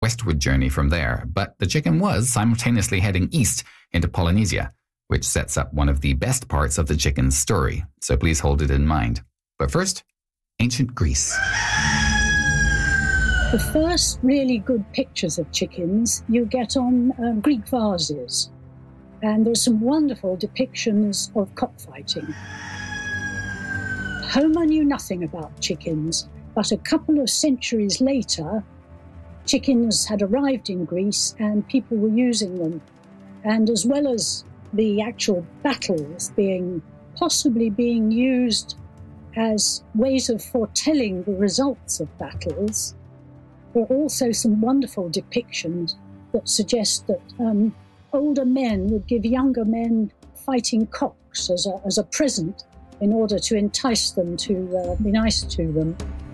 westward journey from there, but the chicken was simultaneously heading east into Polynesia, which sets up one of the best parts of the chicken's story, so please hold it in mind. But first, ancient Greece. The first really good pictures of chickens you get on Greek vases, and there's some wonderful depictions of cockfighting. Homer knew nothing about chickens, but a couple of centuries later, chickens had arrived in Greece and people were using them. And as well as the actual battles possibly being used as ways of foretelling the results of battles, there are also some wonderful depictions that suggest that older men would give younger men fighting cocks as a present in order to entice them to be nice to them.